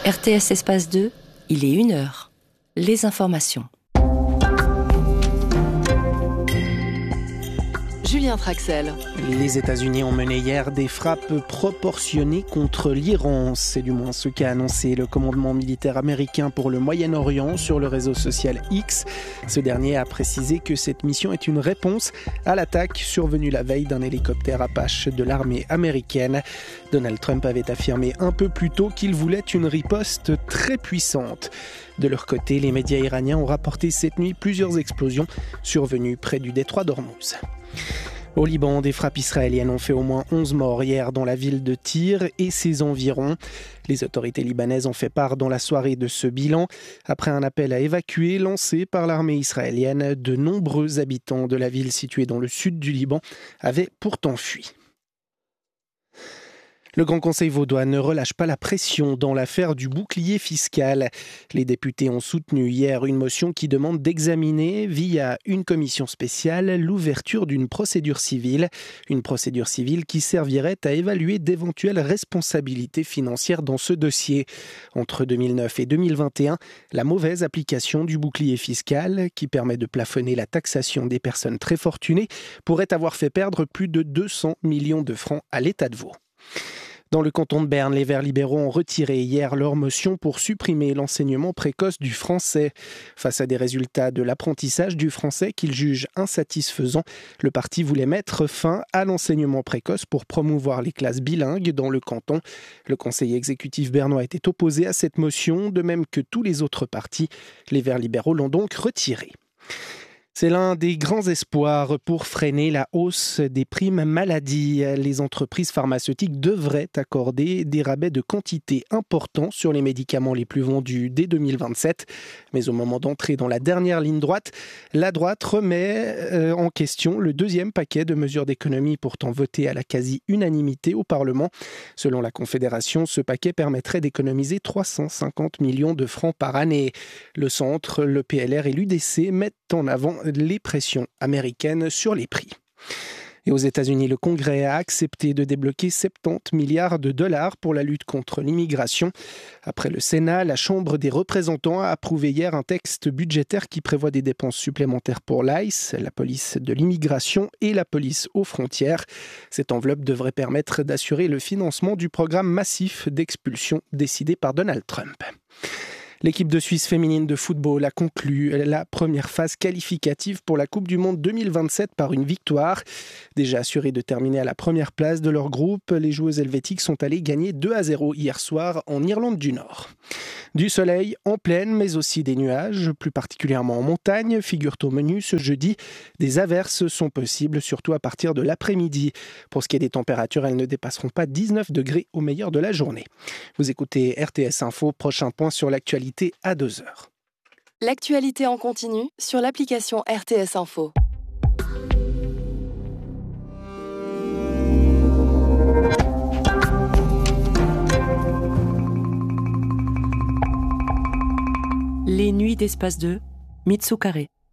RTS Espace 2, il est 1h. Les informations. Julien Traxel. Les États-Unis ont mené hier des frappes proportionnées contre l'Iran. C'est du moins ce qu'a annoncé le commandement militaire américain pour le Moyen-Orient sur le réseau social X. Ce dernier a précisé que cette mission est une réponse à l'attaque survenue la veille d'un hélicoptère Apache de l'armée américaine. Donald Trump avait affirmé un peu plus tôt qu'il voulait une riposte très puissante. De leur côté, les médias iraniens ont rapporté cette nuit plusieurs explosions survenues près du détroit d'Ormuz. Au Liban, des frappes israéliennes ont fait au moins 11 morts hier dans la ville de Tyr et ses environs. Les autorités libanaises ont fait part dans la soirée de ce bilan. Après un appel à évacuer lancé par l'armée israélienne, de nombreux habitants de la ville située dans le sud du Liban avaient pourtant fui. Le Grand Conseil vaudois ne relâche pas la pression dans l'affaire du bouclier fiscal. Les députés ont soutenu hier une motion qui demande d'examiner, via une commission spéciale, l'ouverture d'une procédure civile. Une procédure civile qui servirait à évaluer d'éventuelles responsabilités financières dans ce dossier. Entre 2009 et 2021, la mauvaise application du bouclier fiscal, qui permet de plafonner la taxation des personnes très fortunées, pourrait avoir fait perdre plus de 200 millions de francs à l'État de Vaud. Dans le canton de Berne, les Verts libéraux ont retiré hier leur motion pour supprimer l'enseignement précoce du français. Face à des résultats de l'apprentissage du français qu'ils jugent insatisfaisants, le parti voulait mettre fin à l'enseignement précoce pour promouvoir les classes bilingues dans le canton. Le conseiller exécutif bernois était opposé à cette motion, de même que tous les autres partis. Les Verts libéraux l'ont donc retirée. C'est l'un des grands espoirs pour freiner la hausse des primes maladie. Les entreprises pharmaceutiques devraient accorder des rabais de quantité importants sur les médicaments les plus vendus dès 2027. Mais au moment d'entrer dans la dernière ligne droite, la droite remet en question le deuxième paquet de mesures d'économie pourtant voté à la quasi-unanimité au Parlement. Selon la Confédération, ce paquet permettrait d'économiser 350 millions de francs par année. Le Centre, le PLR et l'UDC mettent en avant les pressions américaines sur les prix. Et aux États-Unis, le Congrès a accepté de débloquer 70 milliards de dollars pour la lutte contre l'immigration. Après le Sénat, la Chambre des représentants a approuvé hier un texte budgétaire qui prévoit des dépenses supplémentaires pour l'ICE, la police de l'immigration et la police aux frontières. Cette enveloppe devrait permettre d'assurer le financement du programme massif d'expulsion décidé par Donald Trump. L'équipe de Suisse féminine de football a conclu la première phase qualificative pour la Coupe du Monde 2027 par une victoire. Déjà assurées de terminer à la première place de leur groupe, les joueuses helvétiques sont allées gagner 2-0 hier soir en Irlande du Nord. Du soleil en plaine, mais aussi des nuages, plus particulièrement en montagne, figurent au menu ce jeudi. Des averses sont possibles, surtout à partir de l'après-midi. Pour ce qui est des températures, elles ne dépasseront pas 19 degrés au meilleur de la journée. Vous écoutez RTS Info, prochain point sur l'actualité à 2h. L'actualité en continu sur l'application RTS Info. Les nuits d'Espace 2, Mitsu Carré.